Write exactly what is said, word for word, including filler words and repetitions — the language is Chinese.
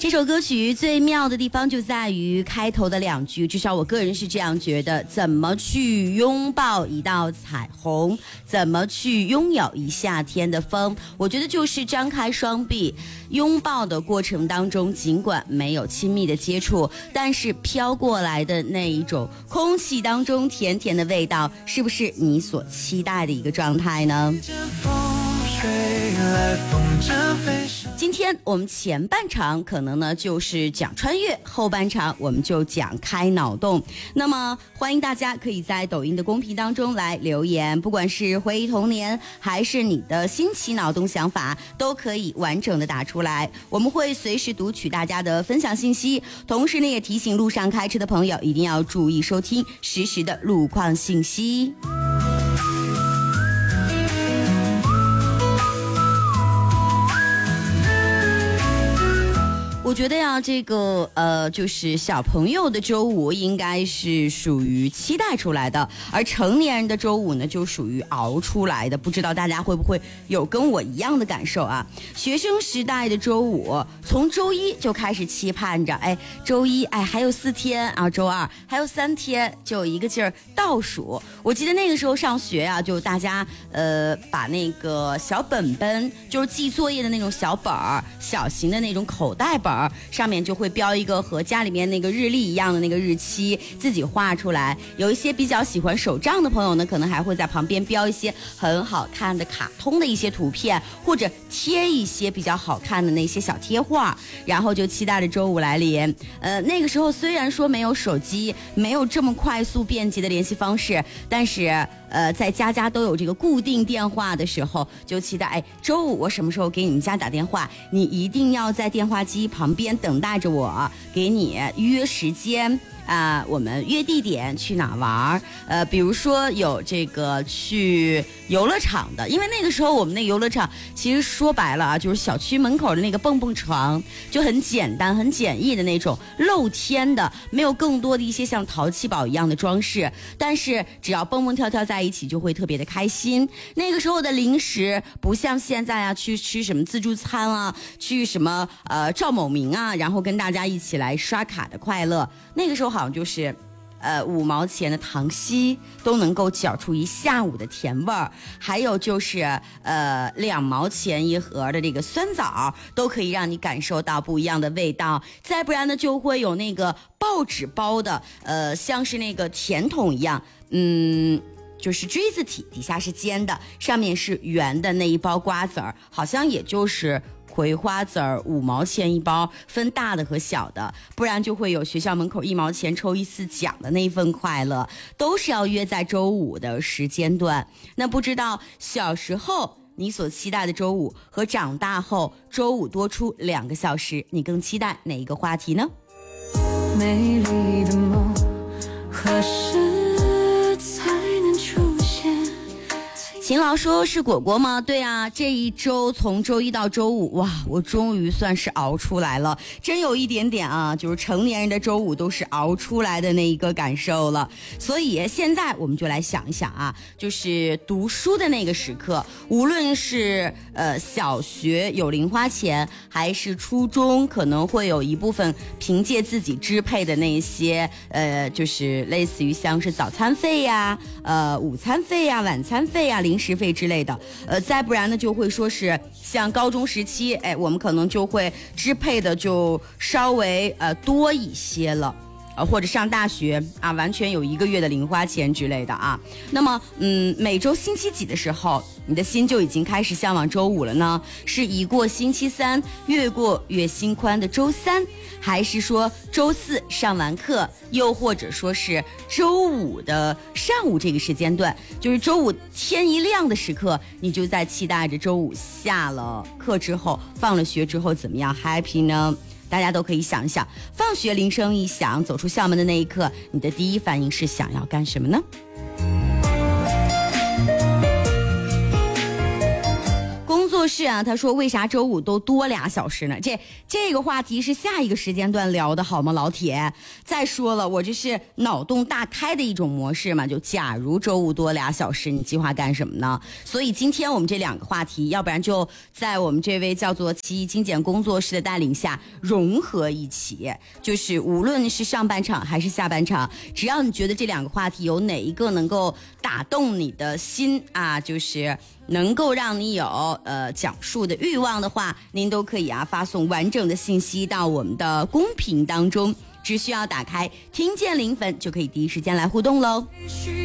这首歌曲最妙的地方就在于开头的两句，至少我个人是这样觉得。怎么去拥抱一道彩虹，怎么去拥有一夏天的风，我觉得就是张开双臂，拥抱的过程当中，尽管没有亲密的接触，但是飘过来的那一种空气当中甜甜的味道，是不是你所期待的一个状态呢？今天我们前半场可能呢就是讲穿越，后半场我们就讲开脑洞。那么欢迎大家可以在抖音的公屏当中来留言，不管是回忆童年还是你的新奇脑洞想法，都可以完整的打出来，我们会随时读取大家的分享信息。同时呢也提醒路上开车的朋友一定要注意收听实时的路况信息。我觉得呀，这个呃，就是小朋友的周五应该是属于期待出来的，而成年人的周五呢，就属于熬出来的。不知道大家会不会有跟我一样的感受啊？学生时代的周五，从周一就开始期盼着，哎，周一，哎，还有四天啊，周二还有三天，就一个劲儿倒数。我记得那个时候上学啊，就大家呃把那个小本本，就是记作业的那种小本儿，小型的那种口袋本儿。上面就会标一个和家里面那个日历一样的那个日期，自己画出来。有一些比较喜欢手账的朋友呢，可能还会在旁边标一些很好看的卡通的一些图片，或者贴一些比较好看的那些小贴画，然后就期待着周五来临。呃，那个时候虽然说没有手机，没有这么快速便捷的联系方式，但是呃，在家家都有这个固定电话的时候，就期待哎，周五我什么时候给你们家打电话，你一定要在电话机旁边等待着我，给你约时间啊、呃，我们约地点去哪玩？呃，比如说有这个去游乐场的，因为那个时候我们那个游乐场其实说白了啊，就是小区门口的那个蹦蹦床，就很简单、很简易的那种露天的，没有更多的一些像淘气堡一样的装饰，但是只要蹦蹦跳跳在一起，就会特别的开心。那个时候的零食不像现在啊，去吃什么自助餐啊，去什么呃赵某明啊，然后跟大家一起来刷卡的快乐。那个时候好像就是呃五毛钱的糖稀都能够搅出一下午的甜味儿，还有就是呃两毛钱一盒的这个酸枣，都可以让你感受到不一样的味道。再不然呢，就会有那个报纸包的，呃像是那个甜筒一样，嗯。就是锥子体，底下是尖的，上面是圆的那一包瓜子儿，好像也就是葵花籽儿五毛钱一包，分大的和小的，不然就会有学校门口一毛钱抽一次奖的那一份快乐，都是要约在周五的时间段。那不知道小时候你所期待的周五和长大后周五多出两个小时，你更期待哪一个话题呢？美丽的梦何时秦老说是果果吗？对啊，这一周从周一到周五，哇，我终于算是熬出来了，真有一点点啊，就是成年人的周五都是熬出来的那一个感受了。所以现在我们就来想一想啊，就是读书的那个时刻，无论是呃小学有零花钱，还是初中可能会有一部分凭借自己支配的那些呃，就是类似于像是早餐费呀、呃午餐费呀、晚餐费呀、零食费之类的，呃，再不然呢，就会说是像高中时期，哎，我们可能就会支配的就稍微呃多一些了。呃，或者上大学啊，完全有一个月的零花钱之类的啊。那么，嗯，每周星期几的时候，你的心就已经开始向往周五了呢？是一过星期三，越过越心宽的周三，还是说周四上完课，又或者说是周五的上午这个时间段，就是周五天一亮的时刻，你就在期待着周五下了课之后，放了学之后怎么样 happy 呢？大家都可以想一想，放学铃声一响，走出校门的那一刻，你的第一反应是想要干什么呢？作是啊，他说为啥周五都多俩小时呢？这这个话题是下一个时间段聊的好吗，老铁？再说了，我这是脑洞大开的一种模式嘛，就假如周五多俩小时，你计划干什么呢？所以今天我们这两个话题，要不然就在我们这位叫做奇异精简工作室的带领下融合一起，就是无论是上半场还是下半场，只要你觉得这两个话题有哪一个能够打动你的心啊，就是能够让你有呃讲述的欲望的话，您都可以啊发送完整的信息到我们的公屏当中，只需要打开听见零粉就可以第一时间来互动喽。